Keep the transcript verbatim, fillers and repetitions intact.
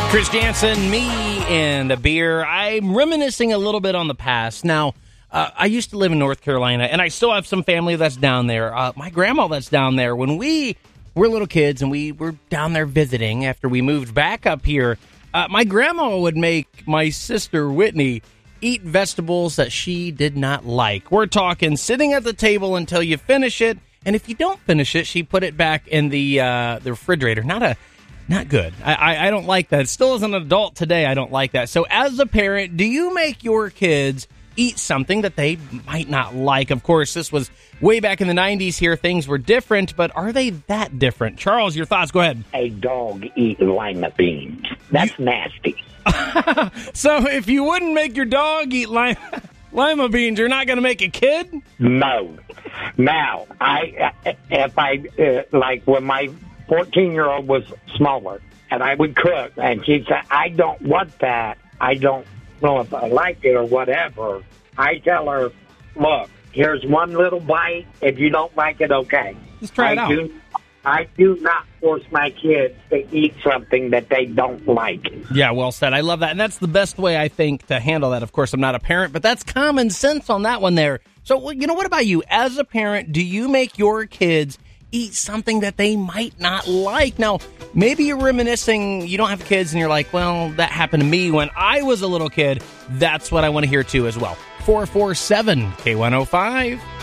Chris Jansen, me, and a beer. I'm reminiscing a little bit on the past. Now, uh, I used to live in North Carolina, and I still have some family that's down there. Uh, my grandma that's down there, when we were little kids and we were down there visiting after we moved back up here, uh, my grandma would make my sister Whitney eat vegetables that she did not like. We're talking sitting at the table until you finish it, and if you don't finish it, she put it back in the uh, the refrigerator. Not a Not good. I, I, I don't like that. Still as an adult today, I don't like that. So as a parent, do you make your kids eat something that they might not like? Of course, this was way back in the nineties here. Things were different, but are they that different? Charles, your thoughts. Go ahead. A dog eating lima beans. That's you... nasty. So if you wouldn't make your dog eat lima, lima beans, you're not going to make a kid? No. Now, I if I, uh, like when my fourteen-year-old was smaller, and I would cook, and she'd say, I don't want that. I don't know if I like it or whatever. I tell her, look, here's one little bite. If you don't like it, okay. Just try it I out. Do, I do not force my kids to eat something that they don't like. Yeah, well said. I love that. And that's the best way, I think, to handle that. Of course, I'm not a parent, but that's common sense on that one there. So, you know, what about you? As a parent, do you make your kids eat something that they might not like? Now, maybe you're reminiscing, you don't have kids, and you're like, well, that happened to me when I was a little kid. That's what I want to hear, too, as well. four four seven K one oh five